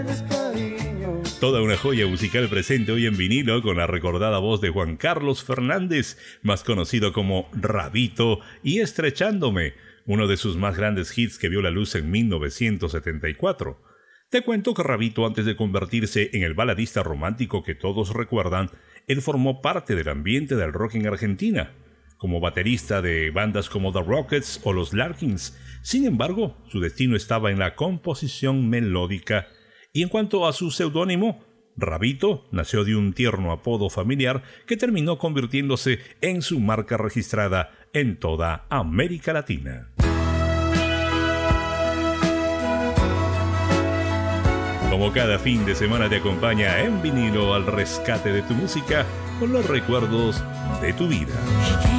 Toda una joya musical presente hoy en vinilo con la recordada voz de Juan Carlos Fernández, más conocido como Rabito, y Estrechándome, uno de sus más grandes hits que vio la luz en 1974. Te cuento que Rabito, antes de convertirse en el baladista romántico que todos recuerdan, él formó parte del ambiente del rock en Argentina, como baterista de bandas como The Rockets o Los Larkins. Sin embargo, su destino estaba en la composición melódica. Y en cuanto a su seudónimo, Rabito nació de un tierno apodo familiar que terminó convirtiéndose en su marca registrada en toda América Latina. Como cada fin de semana te acompaña en vinilo al rescate de tu música con los recuerdos de tu vida.